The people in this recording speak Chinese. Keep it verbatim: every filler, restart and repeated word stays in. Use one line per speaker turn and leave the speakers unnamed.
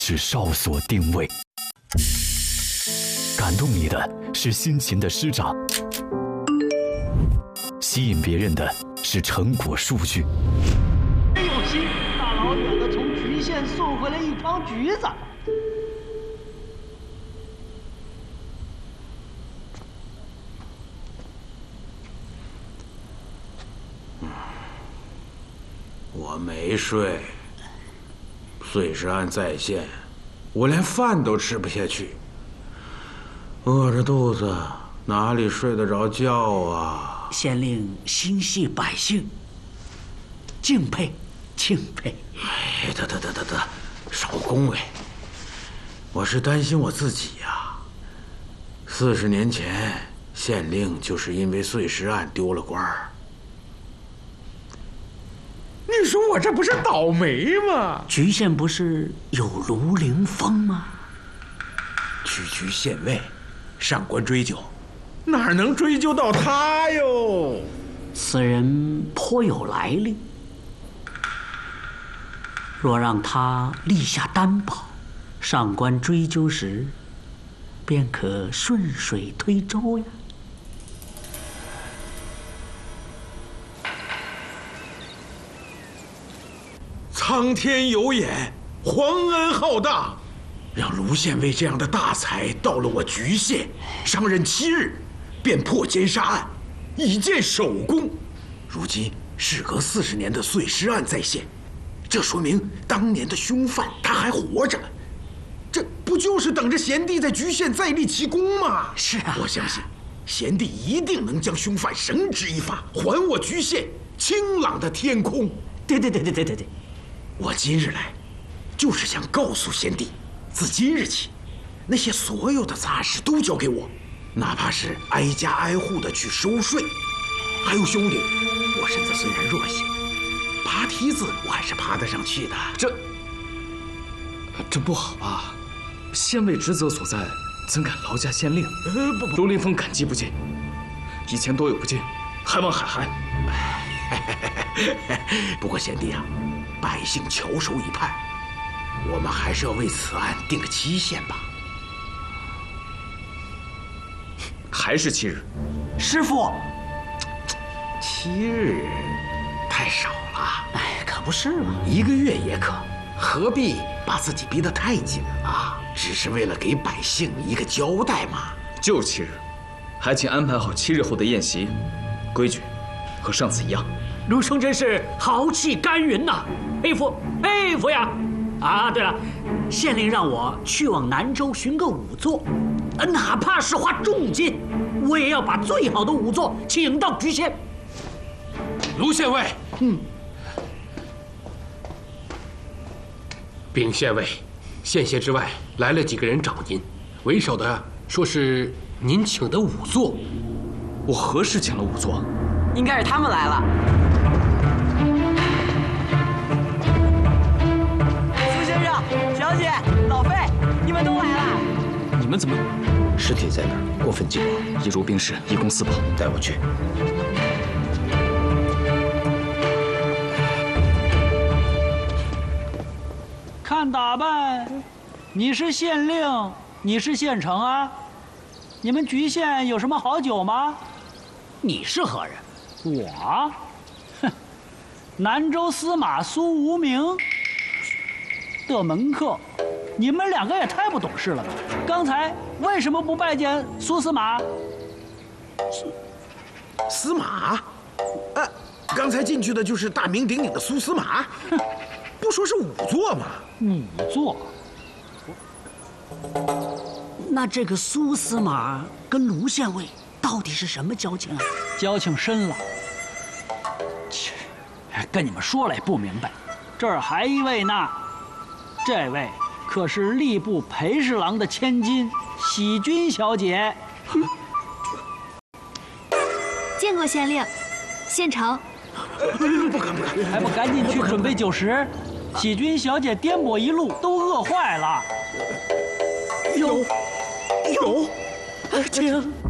是哨所定位，感动你的是辛勤的师长，吸引别人的是成果数据。
真有心，大老远的从莒县送回来一筐橘子。
我没睡，碎尸案再现，我连饭都吃不下去，饿着肚子哪里睡得着觉啊？
县令心系百姓，敬佩敬佩。
哎，得得得得得，少恭维。我是担心我自己呀。四十年前，县令就是因为碎尸案丢了官儿。
你说我这不是倒霉吗？
莒县不是有卢凌风吗？
区区县尉，上官追究，哪能追究到他哟？
此人颇有来历，若让他立下担保，上官追究时，便可顺水推舟呀。
苍天有眼，皇恩浩荡，让卢县尉这样的大才到了我莒县，上任七日，便破奸杀案，已见首功。如今事隔四十年的碎尸案再现，这说明当年的凶犯他还活着，这不就是等着贤弟在莒县再立奇功吗？
是啊，
我相信贤弟一定能将凶犯绳之以法，还我莒县清朗的天空。
对对对对对对对。
我今日来，就是想告诉贤弟，自今日起，那些所有的杂事都交给我，哪怕是挨家挨户的去收税。还有兄弟，我身子虽然弱些，爬梯子我还是爬得上去的。
这这不好吧？县尉职责所在，怎敢劳驾县令？
呃，不不，
卢凌风感激不尽，以前多有不敬，还望海涵。
不过贤弟啊，百姓翘首以盼，我们还是要为此案定个期限吧。
还是七日。
师傅，
七日太少了。
哎，可不是嘛，
一个月也可，何必把自己逼得太紧啊？只是为了给百姓一个交代嘛。
就七日，还请安排好七日后的宴席，规矩和上次一样。
卢兄真是豪气干云呐，佩服佩服呀！啊，对了，县令让我去往南州寻个仵作，哪怕是花重金，我也要把最好的仵作请到莒县。
卢县尉，
嗯，
禀县尉，县县之外来了几个人找您，为首的说是您请的仵作。
我何时请了仵作？
应该是他们来了。苏先生、小姐、老费，你们都来了。
你们怎么？
尸体在哪儿？过分紧迫，
一如冰室，一公四跑。
带我去。
看打扮，你是县令，你是县丞啊？你们莒县有什么好酒吗？
你是何人？
我，哼，南州司马苏无名的门客。你们两个也太不懂事了吧！刚才为什么不拜见苏司马？
司马？啊，刚才进去的就是大名鼎鼎的苏司马。不说是仵作吗？
仵作。
那这个苏司马跟卢县尉到底是什么交情啊？
交情深了。切，跟你们说了也不明白。这儿还一位呢，这位可是吏部陪侍郎的千金喜君小姐。
见过县令，县丞。
不敢不敢，
还不赶紧去准备酒食？喜君小姐颠簸一路都饿坏了。
有有，
请。